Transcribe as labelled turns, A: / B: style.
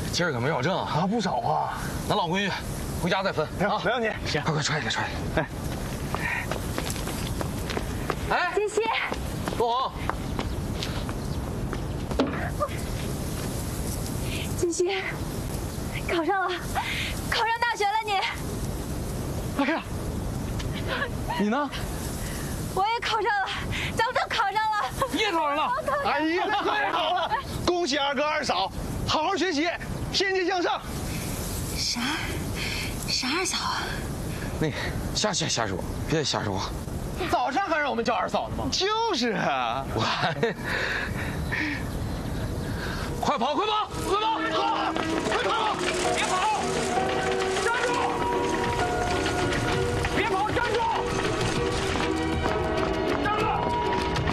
A: 今儿可没少挣啊，
B: 不少啊。
A: 咱老闺女回家再分啊。
B: 没问题。
A: 行，快揣起来，揣起来。哎，
C: 金熙，
A: 陆红，
C: 金熙，考上了，考上大学了你。
A: 哎呀，你呢？
C: 我也考上了，咱们都考上了。
A: 你也考上了？
B: 哎呀，太好了！恭喜二哥二嫂，好好学习，天天向上。
C: 啥二嫂啊？
A: 那个瞎说，别瞎说。
D: 早上还让我们叫二嫂呢吗？
B: 就是啊，
A: 我快跑，快跑，快跑！
B: 快跑！
A: 别跑！